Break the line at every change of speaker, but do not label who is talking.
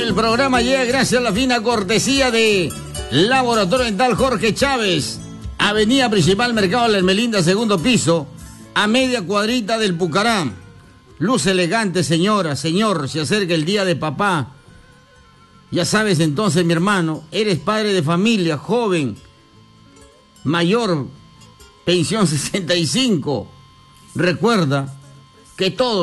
El programa llega gracias a la fina cortesía de Laboratorio Dental Jorge Chávez, Avenida Principal, Mercado La Esmeralda, segundo piso, a media cuadrita del Pucará. Luz elegante, señora, señor, se acerca el día de papá. Ya sabes entonces, mi hermano, eres padre de familia, joven, mayor, pensión 65. Recuerda que todos